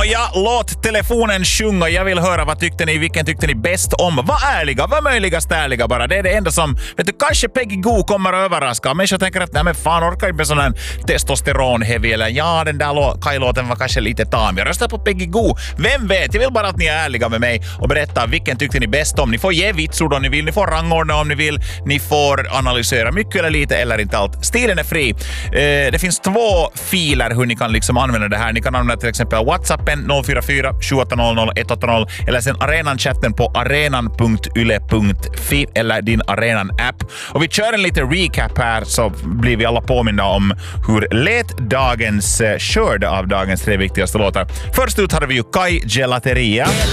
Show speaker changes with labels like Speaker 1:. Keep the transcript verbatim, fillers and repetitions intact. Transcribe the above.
Speaker 1: ja, låt telefonen sjunga. Jag vill höra vad tyckte ni, vilken tyckte ni bäst om. Var ärliga, var möjligast ärliga bara. Det är det enda som, vet du, kanske Peggy Goo kommer att överraska. Människor tänker att nej men fan, orkar inte med sån här testosteron-heavy eller ja, den där lå- Kaj-låten var kanske lite tam. Jag röstar på Peggy Goo. Vem vet, jag vill bara att ni är ärliga med mig och berätta vilken tyckte ni bäst om. Ni får ge vitsord om ni vill, ni får rangordna om ni vill, ni får analysera mycket eller lite eller inte allt. Stilen är fri. Eh, det finns två filer hur ni kan liksom använda det här. Ni kan använda till exempel WhatsAppen noll fyra fyra sju åtta noll noll ett åtta noll eller sen arenan-chatten på arenan punkt yle punkt fi eller din Arenan-app. Och vi kör en liten recap här så blir vi alla påminna om hur lät dagens eh, körd av dagens tre viktigaste låtar. Först ut hade vi ju Kai Gelateria.